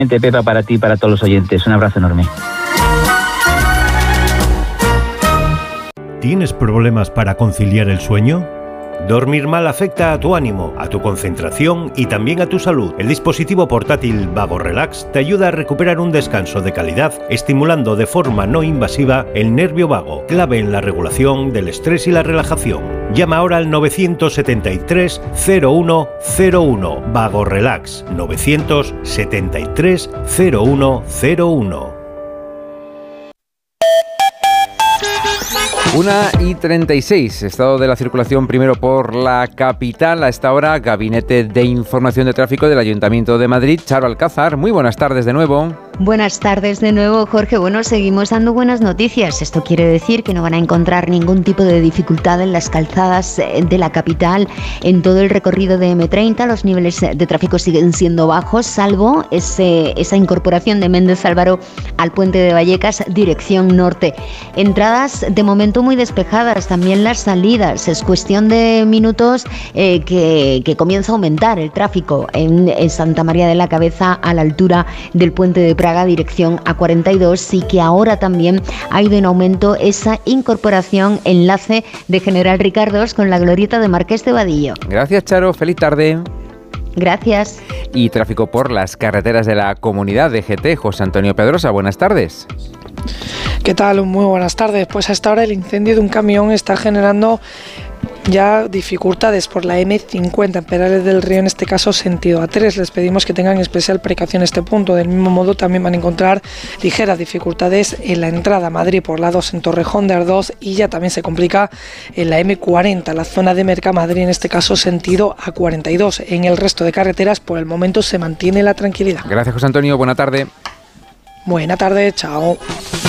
Pepa, para ti y para todos los oyentes. Un abrazo enorme. ¿Tienes problemas para conciliar el sueño? Dormir mal afecta a tu ánimo, a tu concentración y también a tu salud. El dispositivo portátil Vago Relax te ayuda a recuperar un descanso de calidad, estimulando de forma no invasiva el nervio vago, clave en la regulación del estrés y la relajación. Llama ahora al 973 0101 Vago Relax 973 0101. 1:36, estado de la circulación primero por la capital. A esta hora, Gabinete de Información de Tráfico del Ayuntamiento de Madrid. Charo Alcázar, muy buenas tardes de nuevo. Buenas tardes de nuevo, Jorge. Bueno, seguimos dando buenas noticias. Esto quiere decir que no van a encontrar ningún tipo de dificultad en las calzadas de la capital. En todo el recorrido de M30 los niveles de tráfico siguen siendo bajos, salvo esa incorporación de Méndez Álvaro al puente de Vallecas, dirección norte. Entradas de momento muy despejadas, también las salidas. Es cuestión de minutos que comienza a aumentar el tráfico en Santa María de la Cabeza, a la altura del puente de Praga, dirección A42, y que ahora también ha ido en aumento esa incorporación, enlace de General Ricardos con la glorieta de Marqués de Vadillo. Gracias, Charo. Feliz tarde. Gracias. Y tráfico por las carreteras de la comunidad de GT. José Antonio Pedrosa, buenas tardes. ¿Qué tal? Muy buenas tardes. Pues hasta ahora el incendio de un camión está generando ya dificultades por la M50 en Perales del Río, en este caso sentido A3. Les pedimos que tengan especial precaución en este punto. Del mismo modo también van a encontrar ligeras dificultades en la entrada a Madrid por la 2 en Torrejón de Ardoz, y ya también se complica en la M40, la zona de Mercamadrid, en este caso sentido A42. En el resto de carreteras por el momento se mantiene la tranquilidad. Gracias, José Antonio. Buena tarde. Buena tarde, chao.